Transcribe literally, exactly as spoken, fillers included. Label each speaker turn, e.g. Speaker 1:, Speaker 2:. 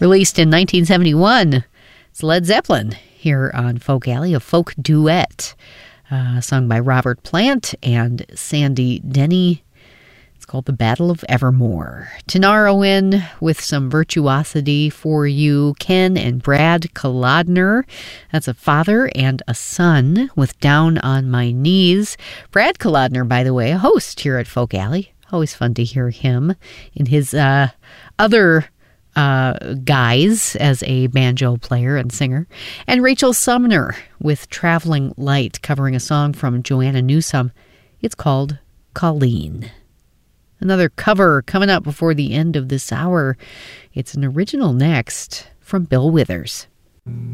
Speaker 1: Released in nineteen seventy-one, it's Led Zeppelin here on Folk Alley, a folk duet uh, sung by Robert Plant and Sandy Denny. It's called The Battle of Evermore. To narrow in with some virtuosity for you, Ken and Brad Kolodner. That's a father and a son with Down on My Knees. Brad Kolodner, by the way, a host here at Folk Alley. Always fun to hear him in his uh, other uh, guise as a banjo player and singer. And Rachel Sumner with Traveling Light, covering a song from Joanna Newsom. It's called Colleen. Another cover coming up before the end of this hour. It's an original next from Bill Withers.